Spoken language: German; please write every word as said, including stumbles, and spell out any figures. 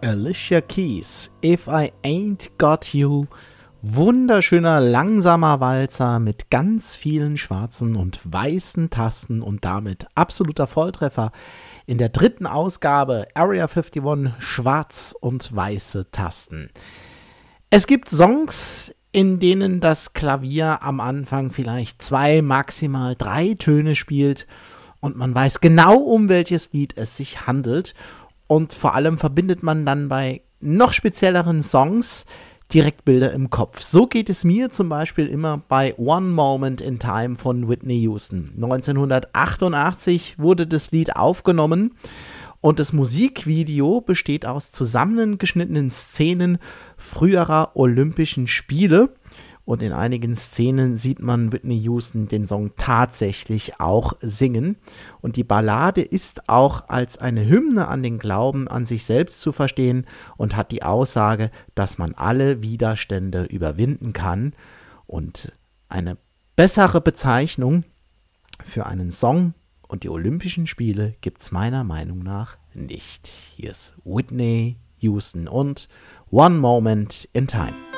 Alicia Keys, If I Ain't Got You. Wunderschöner, langsamer Walzer mit ganz vielen schwarzen und weißen Tasten und damit absoluter Volltreffer in der dritten Ausgabe Area einundfünfzig, schwarz und weiße Tasten. Es gibt Songs, in denen das Klavier am Anfang vielleicht zwei, maximal drei Töne spielt und man weiß genau, um welches Lied es sich handelt. Und vor allem verbindet man dann bei noch spezielleren Songs direkt Bilder im Kopf. So geht es mir zum Beispiel immer bei One Moment in Time von Whitney Houston. neunzehnhundertachtundachtzig wurde das Lied aufgenommen und das Musikvideo besteht aus zusammengeschnittenen Szenen früherer Olympischen Spiele. Und in einigen Szenen sieht man Whitney Houston den Song tatsächlich auch singen. Und die Ballade ist auch als eine Hymne an den Glauben an sich selbst zu verstehen und hat die Aussage, dass man alle Widerstände überwinden kann. Und eine bessere Bezeichnung für einen Song und die Olympischen Spiele gibt es meiner Meinung nach nicht. Hier ist Whitney Houston und One Moment in Time.